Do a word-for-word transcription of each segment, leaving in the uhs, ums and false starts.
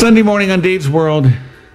Sunday morning on Dave's World.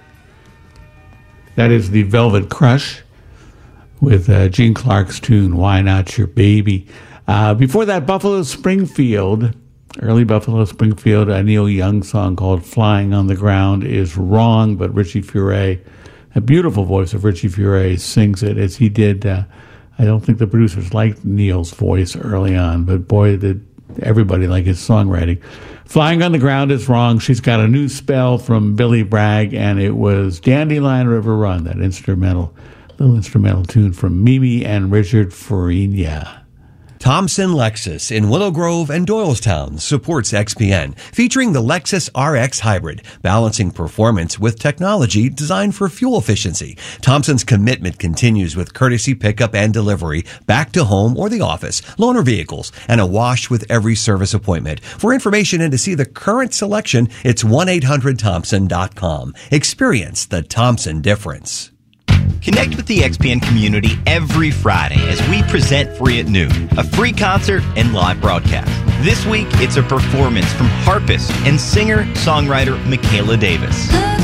That is the Velvet Crush with uh, Gene Clark's tune, Why Not Your Baby. Uh, before that, Buffalo Springfield, early Buffalo Springfield, a Neil Young song called Flying on the Ground is Wrong, but Richie Furay, a beautiful voice of Richie Furay, sings it as he did. Uh, I don't think the producers liked Neil's voice early on, but boy, did everybody like his songwriting. Flying on the Ground is Wrong. She's got a new spell from Billy Bragg, and it was Dandelion River Run, that instrumental, little instrumental tune from Mimi and Richard Farina. Thompson Lexus in Willow Grove and Doylestown supports X P N, featuring the Lexus R X Hybrid, balancing performance with technology designed for fuel efficiency. Thompson's commitment continues with courtesy pickup and delivery, back to home or the office, loaner vehicles, and a wash with every service appointment. For information and to see the current selection, it's one eight hundred thompson dot com. Experience the Thompson difference. Connect with the X P N community every Friday as we present Free at Noon, a free concert and live broadcast. This week, it's a performance from harpist and singer-songwriter Michaela Davis.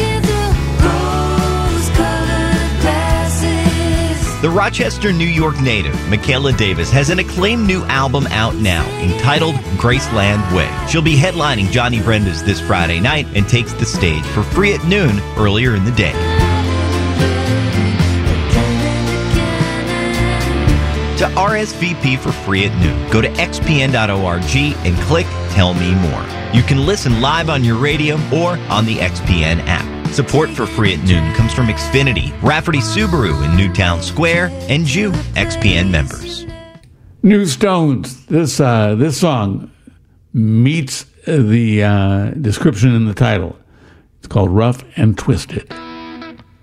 The Rochester, New York native, Michaela Davis, has an acclaimed new album out now entitled Graceland Way. She'll be headlining Johnny Brenda's this Friday night and takes the stage for Free at Noon earlier in the day. To R S V P for Free at Noon, go to x p n dot org and click Tell Me More. You can listen live on your radio or on the X P N app. Support for Free at Noon comes from Xfinity, Rafferty Subaru in Newtown Square, and you, X P N members. New Stones. This uh, this song meets the uh, description in the title. It's called Rough and Twisted.